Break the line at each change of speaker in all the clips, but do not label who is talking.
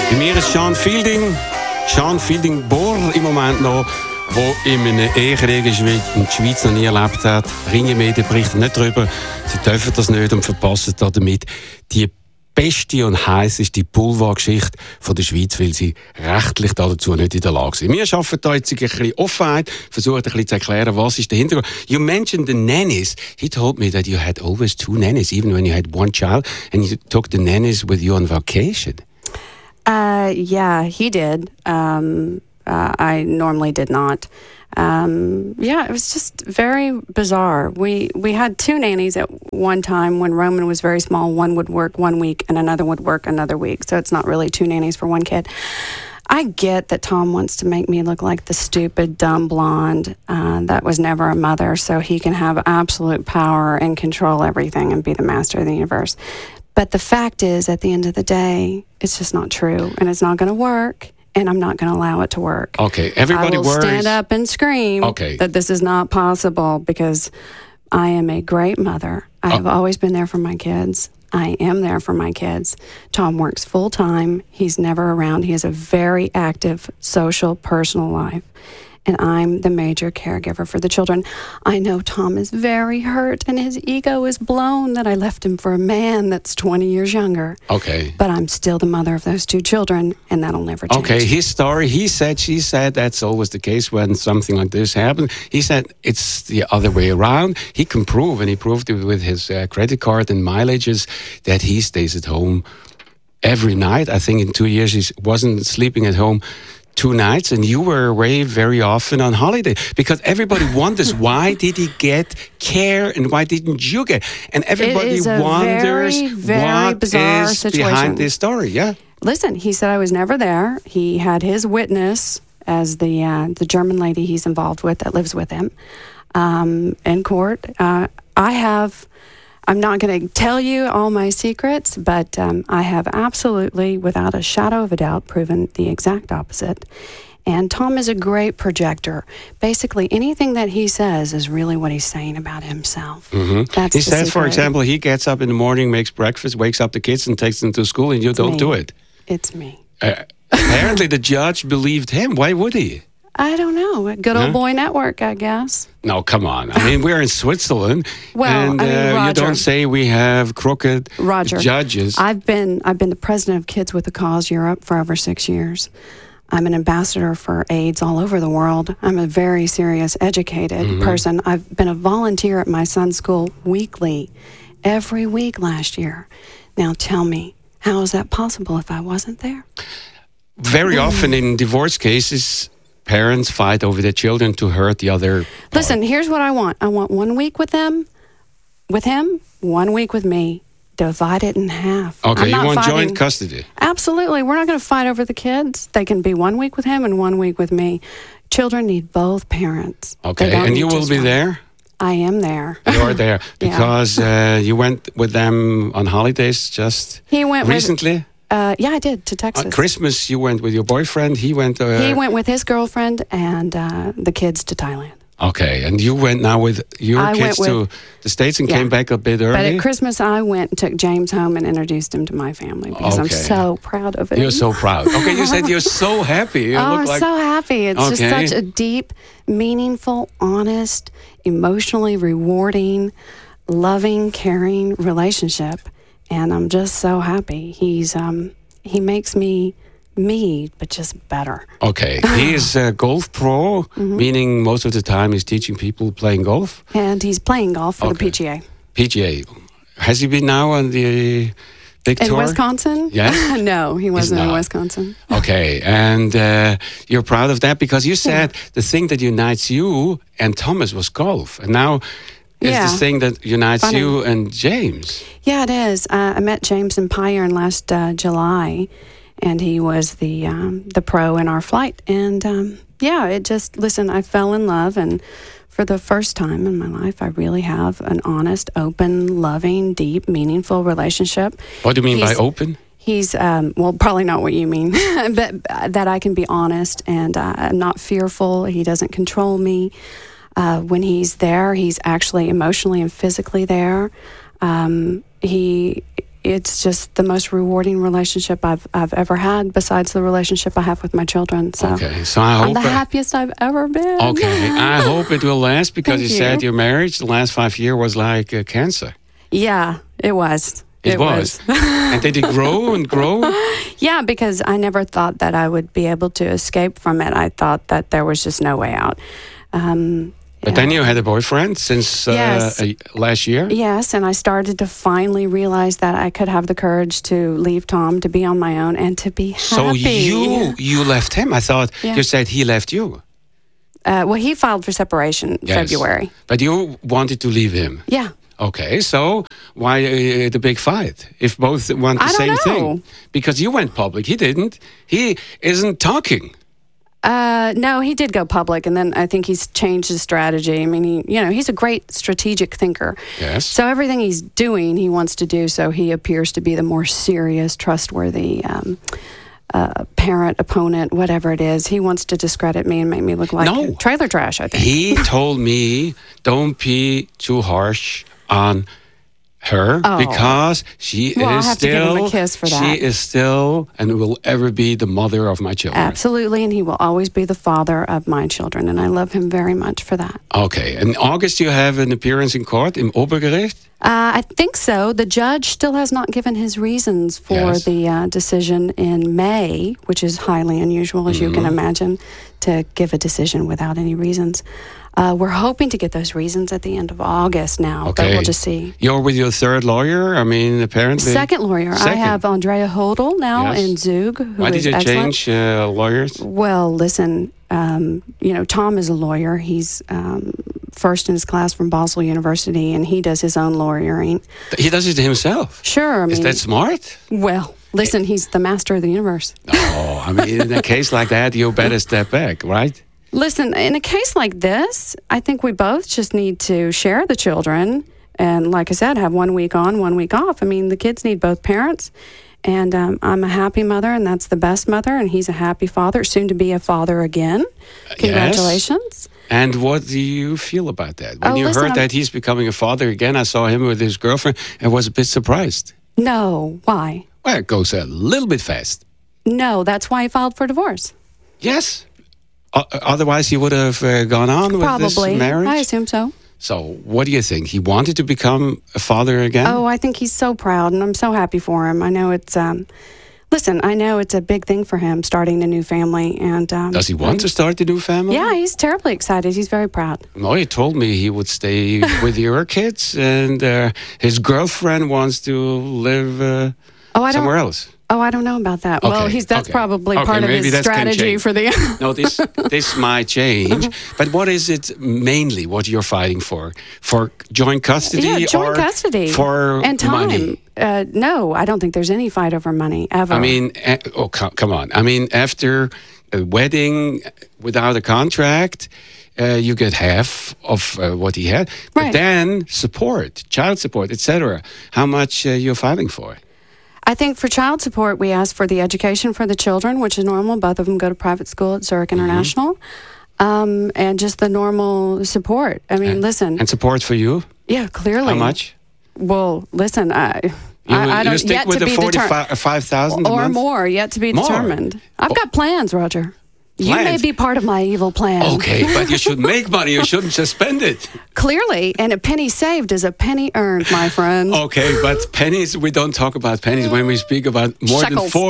Bei mir ist Sean Fielding Bohr im Moment noch, der in einem Ehekrieg ist, wie die Schweiz noch nie erlebt hat. Ringe-Medien berichten nicht darüber. Sie dürfen das nicht und verpassen damit die beste und heisseste Boulevardgeschichte von der Schweiz, weil sie rechtlich dazu nicht in der Lage sind. Wir schaffen da jetzt ein bisschen Offenheit, versuchen ein bisschen zu erklären, was ist der Hintergrund. You mentioned the nannies. He told me that you had always two nannies, even when you had one child, and you took the nannies with you on vacation.
Yeah, he did. I normally did not. Yeah, it was just very bizarre. We had two nannies at one time when Roman was very small. One would work 1 week and another would work another week. So it's not really two nannies for one kid. I get that Tom wants to make me look like the stupid, dumb blonde that was never a mother, so he can have absolute power and control everything and be the master of the universe. But the fact is, at the end of the day, it's just not true, and it's not going to work, and I'm not going to allow it to work.
Okay, everybody worries.
I will stand up and scream that this is not possible because I am a great mother. I have always been there for my kids. I am there for my kids. Tom works full-time. He's never around. He has a very active social, personal life. And I'm the major caregiver for the children. I know Tom is very hurt and his ego is blown that I left him for a man that's 20 years younger.
Okay.
But I'm still the mother of those two children, and that'll never change.
Okay, his story, he said, she said, that's always the case when something like this happens. He said it's the other way around. He can prove, and he proved it with his credit card and mileages, that he stays at home every night. I think in 2 years he wasn't sleeping at home 2 nights, and you were away very often on holiday because everybody wonders why did he get care and why didn't you get? And everybody wonders
very
what
bizarre
is
situation
behind this story. Yeah.
Listen, he said I was never there. He had his witness as the German lady he's involved with that lives with him in court. I'm not going to tell you all my secrets, but I have absolutely, without a shadow of a doubt, proven the exact opposite. And Tom is a great projector. Basically, anything that he says is really what he's saying about himself.
Mm-hmm.
That's
he
the
says,
secret.
for example, he gets up in the morning, makes breakfast, wakes up the kids and takes them to school, and you don't do it.
It's me.
Apparently, the judge believed him. Why would he?
I don't know. Good old boy network, I guess.
No, come on. I mean, we're in Switzerland,
well,
and you don't say we have crooked judges.
I've been the president of Kids with a Cause Europe for over 6 years. I'm an ambassador for AIDS all over the world. I'm a very serious, educated person. I've been a volunteer at my son's school weekly, every week last year. Now tell me, how is that possible if I wasn't there?
Very often in divorce cases, parents fight over their children to hurt the other part.
Listen, here's what I want. I want 1 week with him, 1 week with me. Divide it in half.
Okay, you want joint custody?
Absolutely. We're not going to fight over the kids. They can be 1 week with him and 1 week with me. Children need both parents.
Okay, and you will be there?
I am there.
You're there because you went with them on holidays just recently?
Yeah, I did, to Texas.
On Christmas, you went with your boyfriend. He went
with his girlfriend and the kids to Thailand.
Okay, and you went now with your kids to the States and came back a bit early?
But at Christmas, I went and took James home and introduced him to my family because I'm so proud of him.
You're so proud. Okay, you said you're so happy.
I'm so happy. It's just such a deep, meaningful, honest, emotionally rewarding, loving, caring relationship. And I'm just so happy. He makes me, but just better.
Okay. He is a golf pro, meaning most of the time he's teaching people playing golf?
And he's playing golf for the PGA.
PGA. Has he been now on the big tour?
In Wisconsin?
Yes?
No, he wasn't in Wisconsin.
Okay. And you're proud of that because you said the thing that unites you and Thomas was golf. And now it's this thing that unites you and James.
Yeah, it is. I met James in Payern last July, and he was the pro in our flight. And I fell in love, and for the first time in my life, I really have an honest, open, loving, deep, meaningful relationship.
What do you mean by open?
He's, probably not what you mean, but that I can be honest and I'm not fearful. He doesn't control me. When he's there, he's actually emotionally and physically there. He it's just the most rewarding relationship I've ever had, besides the relationship I have with my children. So,
Okay, so I hope
I'm the happiest I've ever been.
Okay, I hope it will last, because
Thank
you said
you.
your marriage the last 5 years was like cancer.
Yeah, it was.
It was. And did it grow and grow?
Yeah, because I never thought that I would be able to escape from it. I thought that there was just no way out.
But then you had a boyfriend since
Yes.
last year?
Yes, and I started to finally realize that I could have the courage to leave Tom, to be on my own, and to be happy.
So you left him? I thought
Yeah.
you said he left you.
Well, he filed for separation
Yes.
February.
But you wanted to leave him.
Yeah.
Okay, so why the big fight? If both want the
I don't
same thing?
know.
Because you went public. He didn't. He isn't talking.
No, he did go public, and then I think he's changed his strategy. I mean, he's a great strategic thinker.
Yes.
So everything he's doing, he wants to do. So he appears to be the more serious, trustworthy parent, opponent, whatever it is. He wants to discredit me and make me look like
No.
trailer trash, I think.
He told me, don't be too harsh on her,
Oh.
because she
Well, I'll
is
have to give him
still
a kiss for that.
she is still and will ever be the mother of my children.
Absolutely, and he will always be the father of my children, and I love him very much for that.
Okay. In August you have an appearance in court in Obergericht.
I think so. The judge still has not given his reasons for
Yes.
the decision in May, which is highly unusual, as you can
Mm-hmm.
imagine, to give a decision without any reasons. We're hoping to get those reasons at the end of August now, but
Okay.
we'll just see.
You're with your third lawyer. I mean, apparently.
Second lawyer. I
Second.
have Andrea Hodel now
Yes.
in Zug, who
Why
is
did you
excellent.
change lawyers?
Well, listen, Tom is a lawyer. He's first in his class from Basel University, and he does his own lawyering.
He does it himself.
Sure, I
Is
mean,
that smart?
well, listen, he's the master of the universe.
Oh, I mean, in a case like that, you better step back, right?
Listen, in a case like this, I think we both just need to share the children. And like I said, have 1 week on, 1 week off. I mean, the kids need both parents. And I'm a happy mother, and that's the best mother. And he's a happy father, soon to be a father again. Congratulations.
And what do you feel about that? When
Oh,
you
listen,
heard
I'm-
that he's becoming a father again, I saw him with his girlfriend and was a bit surprised.
No, why?
Well, it goes a little bit fast.
No, that's why he filed for divorce.
Yes. Otherwise, he would have gone on with
Probably.
this marriage.
I assume so.
So, what do you think? He wanted to become a father again?
Oh, I think he's so proud, and I'm so happy for him. I know it's, listen, I know it's a big thing for him, starting a new family. And
Does he want to start a new family?
Yeah, he's terribly excited. He's very proud.
No, he told me he would stay with your kids, and his girlfriend wants to live somewhere else.
Oh, I don't know about that. Well,
Okay,
that's
okay.
probably
Okay,
part of
maybe
his
that can
strategy
change.
for the.
No, this might change. But what is it mainly? What you're fighting for? For joint custody?
Yeah, joint
or
custody
for
and time.
money?
No, I don't think there's any fight over money ever.
I mean, come on. I mean, after a wedding without a contract, you get half of what he had. But
Right.
then support, child support, etc. How much you're fighting for?
I think for child support, we ask for the education for the children, which is normal. Both of them go to private school at Zurich International, and just the normal support. I mean, listen.
And support for you?
Yeah, clearly.
How much?
Well, listen. I
You
don't
stick
yet
with
to
the
be determined.
45,000 a
Or
month?
more, yet to be
More?
determined. I've got plans, Roger. You may
Plans?
be part of my evil plan.
Okay, but you should make money. You shouldn't just spend it.
Clearly, and a penny saved is a penny earned, my friend.
Okay, but pennies, we don't talk about pennies when we speak about more
Shekels.
than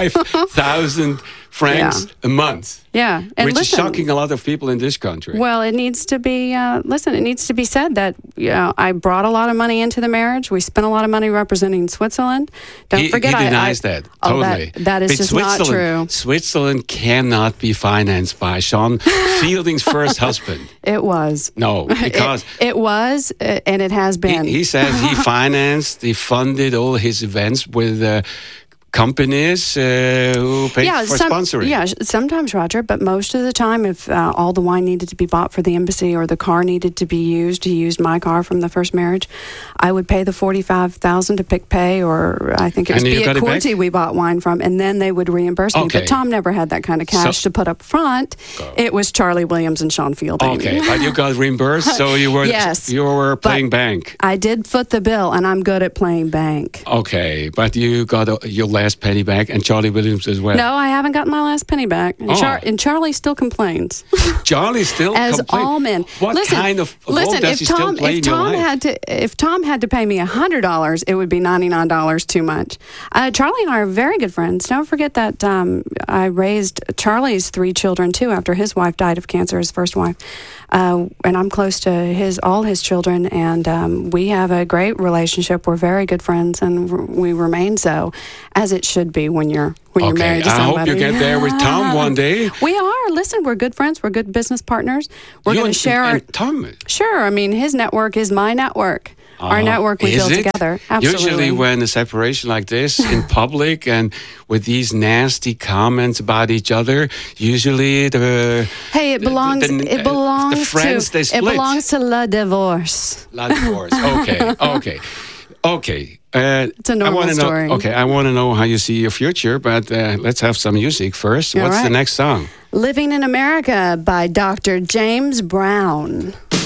45,000 francs a month.
Yeah, and
Which
listen,
is shocking a lot of people in this country.
Well, it needs to be, listen, it needs to be said that I brought a lot of money into the marriage. We spent a lot of money representing Switzerland. Don't forget,
he denies that,
Oh,
totally.
that is
But
just not true.
Switzerland cannot be financed by Sean Fielding's first husband.
It was.
No, because
It was, and it has been.
he says he funded all his events with companies who pay for sponsoring.
Yeah, sometimes, Roger, but most of the time, if all the wine needed to be bought for the embassy or the car needed to be used, he used my car from the first marriage, I would pay the $45,000 to PicPay, or I think it was Biacorti we bought wine from, and then they would reimburse me. But Tom never had that kind of cash to put up front. It was Charlie Williams and Sean Fielding.
Okay, but you got reimbursed, so you were you were playing bank.
I did foot the bill, and I'm good at playing bank.
Okay, but you got your last penny back, and Charlie Williams as well.
No, I haven't gotten my last penny back. And Charlie still complains.
Charlie still complains?
As all men.
What kind of role does he still play in your life?
If Tom had to pay me $100, it would be $99 too much. Charlie and I are very good friends. Don't forget that I raised Charlie's 3 children, too, after his wife died of cancer, his first wife. And I'm close to all his children, and we have a great relationship. We're very good friends, and we remain so, as it should be when you're married to somebody.
I hope you get there with Tom one day.
We are. Listen, we're good friends. We're good business partners. We're going to share our...
Tom?
Sure. I mean, his network is my network. Our network we build together. Absolutely.
Usually when a separation like this in public and with these nasty comments about each other, usually
it belongs
the friends, they split.
It belongs to La Divorce.
La Divorce. Okay.
It's a normal story.
I want to know how you see your future, but let's have some music first. What's the next song?
Living in America by Dr. James Brown.